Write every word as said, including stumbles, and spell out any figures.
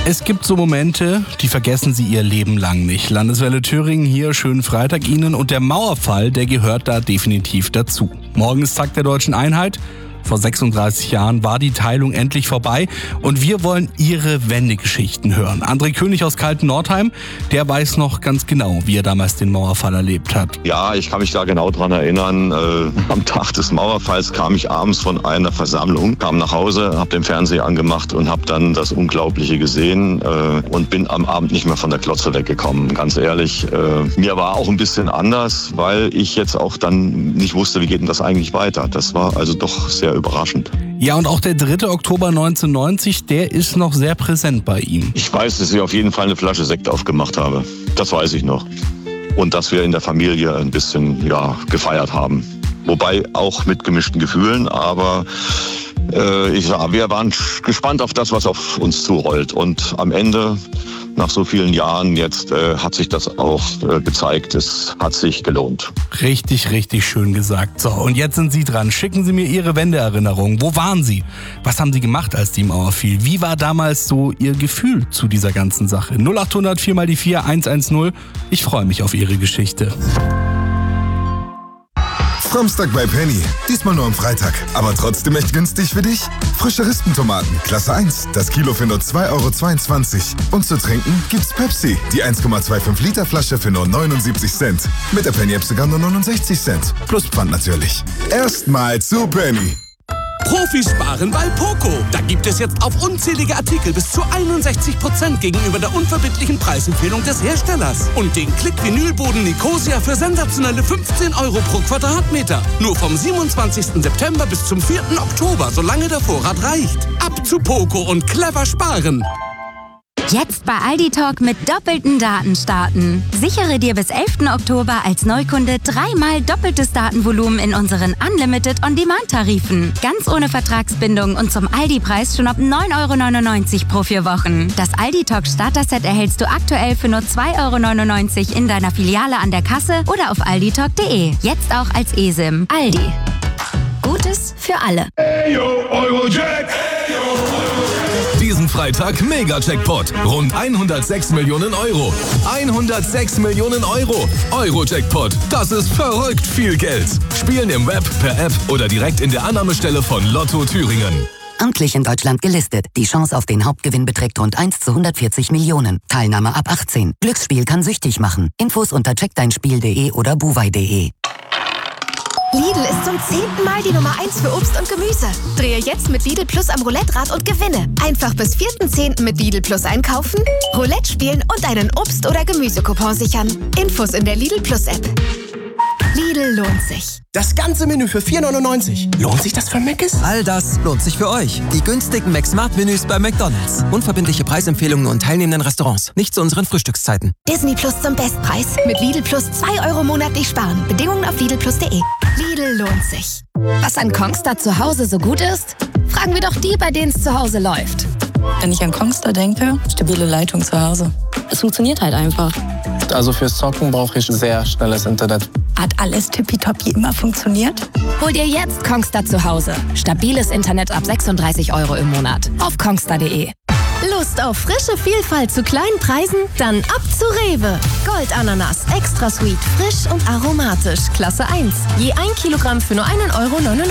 Es gibt so Momente, die vergessen Sie Ihr Leben lang nicht. Landeswelle Thüringen hier, schönen Freitag Ihnen. Und der Mauerfall, der gehört da definitiv dazu. Morgen ist Tag der Deutschen Einheit. Vor sechsunddreißig Jahren war die Teilung endlich vorbei und wir wollen Ihre Wendegeschichten hören. André König aus Kalten-Nordheim, der weiß noch ganz genau, wie er damals den Mauerfall erlebt hat. Ja, ich kann mich da genau dran erinnern. Äh, am Tag des Mauerfalls kam ich abends von einer Versammlung, kam nach Hause, habe den Fernseher angemacht und habe dann das Unglaubliche gesehen äh, und bin am Abend nicht mehr von der Klotze weggekommen. Ganz ehrlich, äh, mir war auch ein bisschen anders, weil ich jetzt auch dann nicht wusste, wie geht denn das eigentlich weiter. Das war also doch sehr überraschend. Ja, und auch der dritte Oktober neunzehnhundertneunzig, der ist noch sehr präsent bei ihm. Ich weiß, dass ich auf jeden Fall eine Flasche Sekt aufgemacht habe. Das weiß ich noch. Und dass wir in der Familie ein bisschen ja, gefeiert haben. Wobei auch mit gemischten Gefühlen, aber äh, ich sag, wir waren gespannt auf das, was auf uns zurollt. Und am Ende, nach so vielen Jahren jetzt, äh, hat sich das auch äh, gezeigt. Es hat sich gelohnt. Richtig, richtig schön gesagt. So, und jetzt sind Sie dran. Schicken Sie mir Ihre Wendeerinnerungen. Wo waren Sie? Was haben Sie gemacht, als die Mauer fiel? Wie war damals so Ihr Gefühl zu dieser ganzen Sache? null acht hundert vier mal die vier eins eins null. Ich freue mich auf Ihre Geschichte. Samstag bei Penny. Diesmal nur am Freitag. Aber trotzdem echt günstig für dich? Frische Rispentomaten, Klasse eins. Das Kilo für nur zwei Euro zweiundzwanzig. Und zu trinken gibt's Pepsi. Die eins Komma fünfundzwanzig Liter Flasche für nur neunundsiebzig Cent. Mit der Penny-App sogar nur neunundsechzig Cent. Plus Pfand natürlich. Erstmal zu Penny. Profis sparen bei Poco. Da gibt es jetzt auf unzählige Artikel bis zu einundsechzig Prozent gegenüber der unverbindlichen Preisempfehlung des Herstellers. Und den Klick-Vinylboden Nicosia für sensationelle fünfzehn Euro pro Quadratmeter. Nur vom siebenundzwanzigsten September bis zum vierten Oktober, solange der Vorrat reicht. Ab zu Poco und clever sparen. Jetzt bei Aldi Talk mit doppelten Daten starten. Sichere dir bis elften Oktober als Neukunde dreimal doppeltes Datenvolumen in unseren Unlimited On-Demand-Tarifen. Ganz ohne Vertragsbindung und zum Aldi-Preis schon ab neun Euro neunundneunzig pro vier Wochen. Das Aldi Talk Starter-Set erhältst du aktuell für nur zwei Euro neunundneunzig in deiner Filiale an der Kasse oder auf aldi talk punkt de. Jetzt auch als eSIM. Aldi. Gutes für alle. Hey, yo, Eurojack. Hey, yo, Eurojack. Diesen Freitag Mega-Jackpot. Rund hundertsechs Millionen Euro. hundertsechs Millionen Euro. Euro-Jackpot. Das ist verrückt viel Geld. Spielen im Web, per App oder direkt in der Annahmestelle von Lotto Thüringen. Amtlich in Deutschland gelistet. Die Chance auf den Hauptgewinn beträgt rund eins zu hundertvierzig Millionen. Teilnahme ab achtzehn. Glücksspiel kann süchtig machen. Infos unter check dein spiel punkt de oder buwei punkt de. Lidl ist zum zehnten Mal die Nummer eins für Obst und Gemüse. Drehe jetzt mit Lidl Plus am Roulette-Rad und gewinne. Einfach bis vierten zehnten mit Lidl Plus einkaufen, Roulette spielen und einen Obst- oder Gemüsecoupon sichern. Infos in der Lidl Plus App. Lidl lohnt sich. Das ganze Menü für vier neunundneunzig. Lohnt sich das für Mc's? All das lohnt sich für euch. Die günstigen McSmart-Menüs bei McDonald's. Unverbindliche Preisempfehlungen und teilnehmenden Restaurants. Nicht zu unseren Frühstückszeiten. Disney Plus zum Bestpreis. Mit Lidl Plus zwei Euro monatlich sparen. Bedingungen auf lidl plus punkt de. Lidl lohnt sich. Was an Kongstar zu Hause so gut ist? Fragen wir doch die, bei denen es zu Hause läuft. Wenn ich an Kongstar denke, stabile Leitung zu Hause. Es funktioniert halt einfach. Also fürs Zocken brauche ich sehr schnelles Internet. Hat alles tippitoppi immer funktioniert? Hol dir jetzt Kongstar zu Hause. Stabiles Internet ab sechsunddreißig Euro im Monat. Auf kongstar punkt de. Lust auf frische Vielfalt zu kleinen Preisen? Dann ab zu Rewe. Goldananas, extra sweet, frisch und aromatisch. Klasse eins. Je ein Kilogramm für nur einen Euro neunundneunzig.